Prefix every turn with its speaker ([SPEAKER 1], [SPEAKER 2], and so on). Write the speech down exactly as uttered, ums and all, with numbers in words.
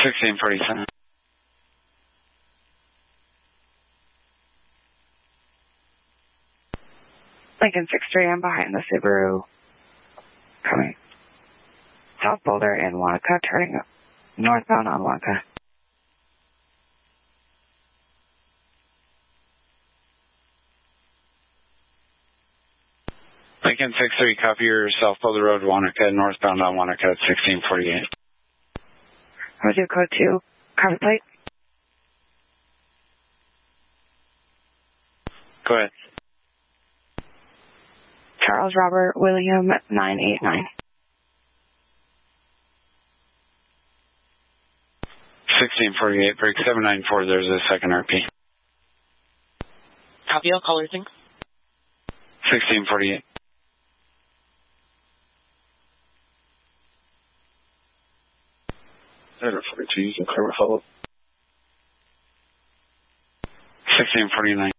[SPEAKER 1] sixteen forty-seven.
[SPEAKER 2] Lincoln six three, I'm behind the Subaru. Coming South Boulder in Wanaka, turning northbound on Wanaka.
[SPEAKER 1] Lincoln six three, copy your South Boulder Road, Wanaka, northbound on Wanaka at sixteen forty-eight.
[SPEAKER 2] I'll do code two, copy plate.
[SPEAKER 1] Go ahead.
[SPEAKER 2] Charles Robert William nine eight nine.
[SPEAKER 1] sixteen forty-eight, break seven nine four, there's a second R P.
[SPEAKER 3] Copy, I'll call everything.
[SPEAKER 1] sixteen forty-eight.
[SPEAKER 4] forty-two, you can clear with follow.
[SPEAKER 1] sixteen forty-nine.